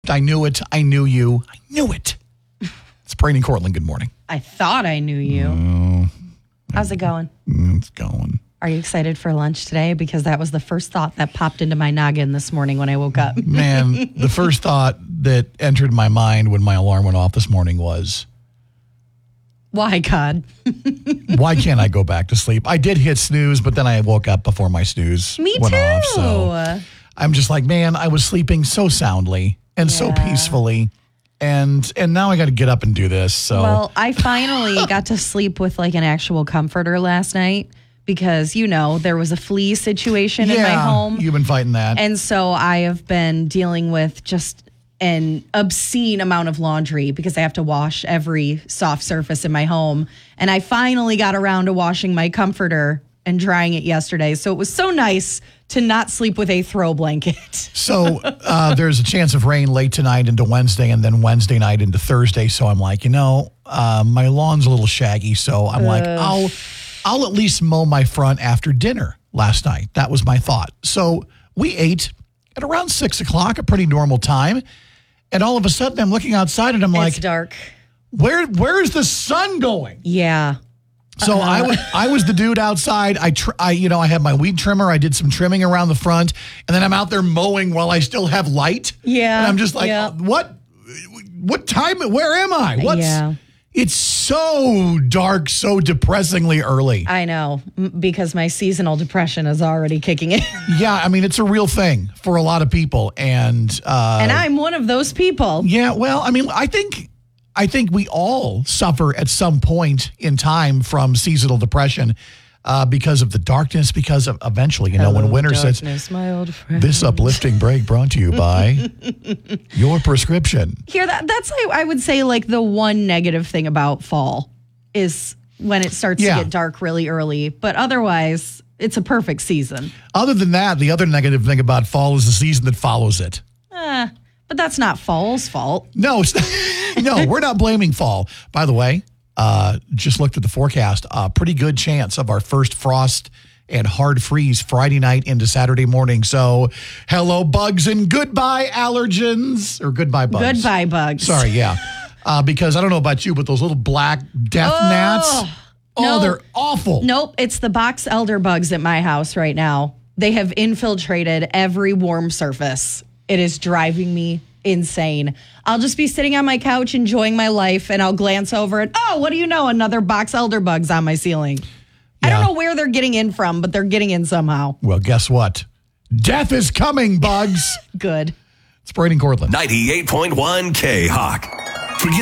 I knew it. I knew you. I knew it. It's Brady and Cortland. Good morning. I thought I knew you. How's it going? It's going. Are you excited for lunch today? Because that was the first thought that popped into my noggin this morning when I woke up. Man, the first thought that entered my mind when my alarm went off this morning was, why, God? why can't I go back to sleep? I did hit snooze, but then I woke up before my snooze Me went too. off. So I'm just like, man, I was sleeping so soundly and so peacefully. And now I got to get up and do this. So Well, I finally got to sleep with like an actual comforter last night because, there was a flea situation in my home. You've been fighting that. And so I have been dealing with just an obscene amount of laundry because I have to wash every soft surface in my home. And I finally got around to washing my comforter and drying it yesterday. So it was so nice to not sleep with a throw blanket. So there's a chance of rain late tonight into Wednesday and then Wednesday night into Thursday. So I'm like, my lawn's a little shaggy. So I'm like, I'll at least mow my front after dinner last night. That was my thought. So we ate at around 6 o'clock, a pretty normal time. And all of a sudden I'm looking outside and I'm like, It's dark. Where is the sun going? Yeah. So I was the dude outside. I had my weed trimmer. I did some trimming around the front, and then I'm out there mowing while I still have light. Yeah. And I'm just like, what time? Where am I? It's so dark, so depressingly early. I know, because my seasonal depression is already kicking in. Yeah, I mean, it's a real thing for a lot of people. And I'm one of those people. Yeah, well, I mean, I think we all suffer at some point in time from seasonal depression because of the darkness, because of eventually, when winter sets. My old friend. This uplifting break brought to you by your prescription. Here, that's I would say like the one negative thing about fall is when it starts to get dark really early. But otherwise, it's a perfect season. Other than that, the other negative thing about fall is the season that follows it. But that's not fall's fault. No, no, we're not blaming fall. By the way, just looked at the forecast. Pretty good chance of our first frost and hard freeze Friday night into Saturday morning. So, hello, bugs, and goodbye, allergens. Or goodbye, bugs. Goodbye, bugs. Sorry, yeah. Because I don't know about you, but those little black death gnats, they're awful. Nope, it's the box elder bugs at my house right now. They have infiltrated every warm surface. It is driving me insane. I'll just be sitting on my couch enjoying my life and I'll glance over and, what do you know? Another box elder bugs on my ceiling. Yeah. I don't know where they're getting in from, but they're getting in somehow. Well, guess what? Death is coming, bugs. Good. It's Brady and Cortland. 98.1 K-Hawk.